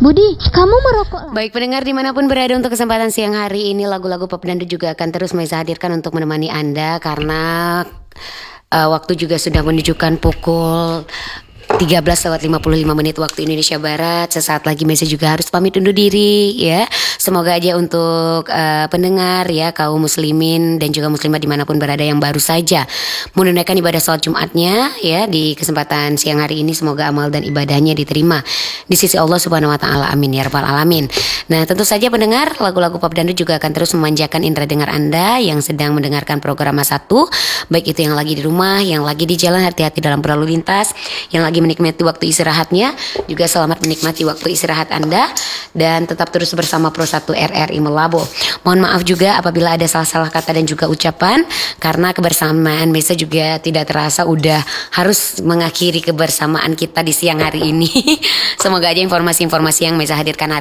Budi, kamu merokok lah. Baik pendengar dimanapun berada, untuk kesempatan siang hari ini lagu-lagu pop dangdut juga akan terus Maisa hadirkan untuk menemani Anda. Karena waktu juga sudah menunjukkan pukul 13:55 waktu Indonesia Barat. Sesaat lagi Maisa juga harus pamit undur diri ya. Semoga aja untuk pendengar ya, kaum muslimin dan juga muslimat dimanapun berada yang baru saja menunaikan ibadah salat Jumatnya ya di kesempatan siang hari ini, semoga amal dan ibadahnya diterima di sisi Allah Subhanahu wa taala. Amin ya rabbal alamin. Nah, tentu saja pendengar, lagu-lagu pop dangdut juga akan terus memanjakan indera dengar Anda yang sedang mendengarkan program Mas 1, baik itu yang lagi di rumah, yang lagi di jalan, hati-hati dalam berlalu lintas, yang lagi menikmati waktu istirahatnya, juga selamat menikmati waktu istirahat Anda, dan tetap terus bersama Pro 1 RRI Melabo. Mohon maaf juga apabila ada salah-salah kata dan juga ucapan, karena kebersamaan Maisa juga tidak terasa udah harus mengakhiri kebersamaan kita di siang hari ini. Semoga aja informasi-informasi yang Maisa hadirkan hari